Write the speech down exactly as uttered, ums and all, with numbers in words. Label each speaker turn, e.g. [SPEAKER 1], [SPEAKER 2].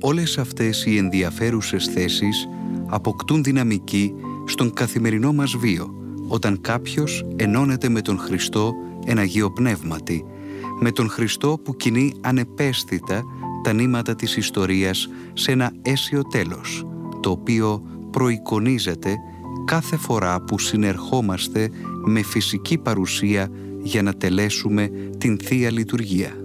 [SPEAKER 1] όλες αυτές οι ενδιαφέρουσες θέσεις αποκτούν δυναμική στον καθημερινό μας βίο, όταν κάποιος ενώνεται με τον Χριστό εν Αγίο Πνεύματι, με τον Χριστό που κινεί ανεπαίσθητα τα νήματα της ιστορίας σε ένα αίσιο τέλος, το οποίο προεικονίζεται κάθε φορά που συνερχόμαστε με φυσική παρουσία για να τελέσουμε την Θεία Λειτουργία.